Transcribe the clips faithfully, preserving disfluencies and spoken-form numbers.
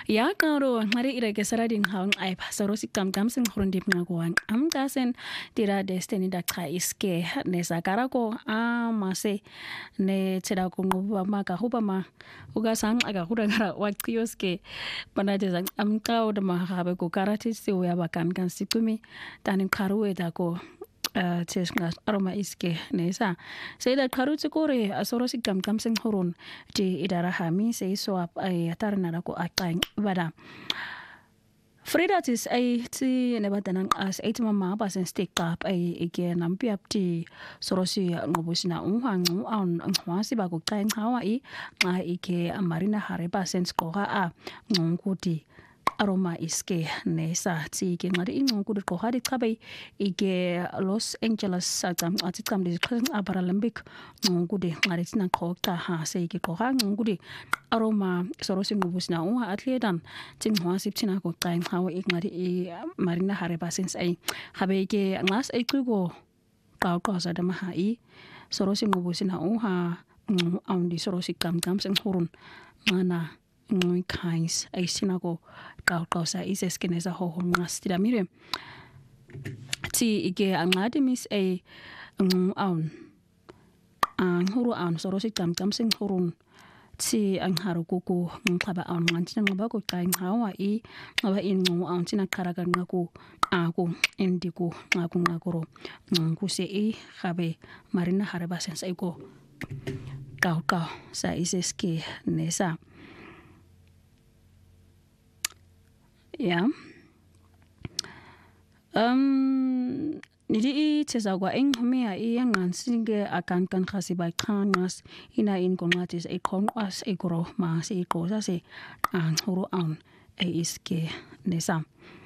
Ya karo ngari ira ke saradin haung ai pasaro si kam kam sing hurundip ngakuan am kasen tira destiny da ka iske ne sakara ko a mase ne tira ko nguba maka huba ma uga sang aga huda gara wakioske panaje sang am ka da ma habe ko karati si uya bakan kan sikumi tanin karuwe da ko Uh, ngas aroma iske nesa sai da karu tsikore asoro si kam kam sing hurun di idara hami sai swap ay tarna ko atang bada Frida tis ay ti nebatanang as ay mama pa sen stick up ay ike nampi up ti soro si ngobusina unhang un ang hwasi ba ko kain hawa i nga ike amarina hareba sen skora a ngkuti aroma iske nesa ti ke ngari ingong kudu ko hari kabe ige Los Angeles satam atikam de khan Paralympic ngudi ngari tina ko ta ha se ige ko ha ngudi aroma sorosi ngubusna u atletan tin hwa sip tina ko time hawa ik ngari i marina hareba sense ai habe ige ngas ai kugo ka ko sa da ma i sorosi ngubusna u ha ang di sorosi kam kam seng hurun mana ngoi kais ay sinago kau kau sa ises kenesa ho ngas tira mire ti ige angade mis ay ang aun ang huru aun sorosi kam kam sing hurun ti ang haru kuku ngkaba aun ngantina ngaba ko kain hawa i ngaba in ngu aun tina karagan ngaku aku indiku ngaku ngakuro ngku se i khabe marina hareba sense ay ko kau kau sa ises ke nesa ya um nidi i tsagwa eng homea i yangan singe akan kan khasi ba khanas ina in kongatis e kon as e gro ma se ko sa se an huru an e iske nesa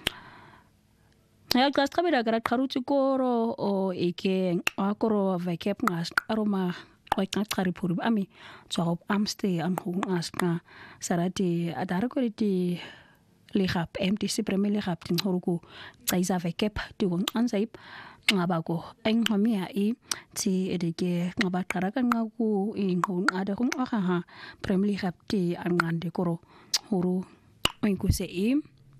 ya gas kabira gara karuchi koro o ike akoro vekep ngas aroma oi kan kari puru ami so amste am hu as ka sarati adar ko di lihap empty si premier lihap tin horuku taiza vekep tugon ansaip ngabago eng homia i ti edege ngabat karakan ngaku in hon ada hon aha ha premier lihap ti angande koro huru oinku se i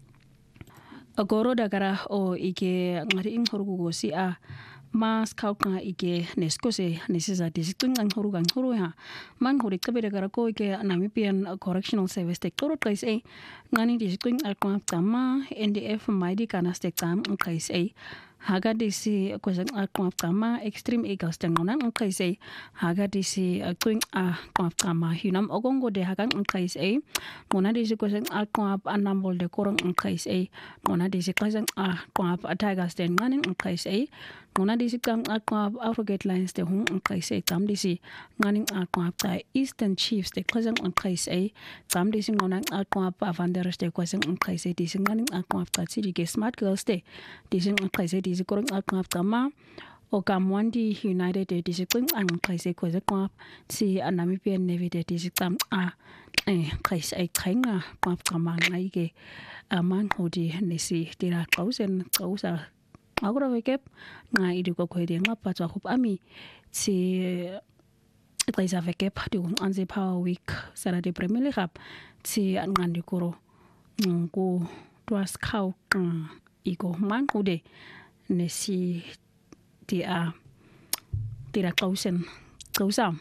agoro dagara o ike ngari in horuku go si a mas kau ka ike nesko se nesisa disitung ang huru gang huru ha man huri kabere gara ko ike Namibian Correctional Service tek toro kais e ngani disitung al kwa tama N D F maidi kana stek tam kais e haga disi ko sang al kwa tama extreme eagles tengonan kais e haga disi twing a kwa tama hinam ogongo de hagang kais e mona disi ko sang al kwa anambol de korong kais e mona disi ko sang a kwa tigers den ngani kais e mona disi kam akwa African Lions de hung kais e tam disi ngani akwa ta Eastern Chiefs de kwasang kais e tam disi ngona akwa Wanderers de kwasang kais e disi ngani akwa ta City Smart Girls de disi kais e disi korong akwa tama o Kamwandi United de disi kwing ang kais e kwasang kwa si Namibian Navy de disi tam a eh kais e khainga kwa tama ngai ke aman hodi nisi tira kausen kausa agora vekep nga idu ko khoi nga pa cha khup ami si taiza vekep du anze power week sara de premier rap si ngandi koro ngo twas khau iko man kude ne si dia tira kausen kausam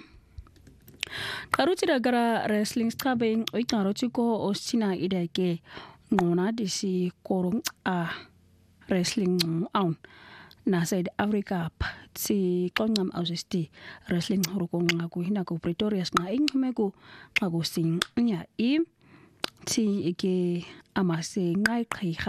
karuti gara wrestling skabeng oi karuti ko osina ida ke ngona disi korong a wrestling aun na side Africa si kongam ausisti wrestling horukong ngaku hina ko Pretoria na ing mego ngaku sing nya i si ike amase ngai khai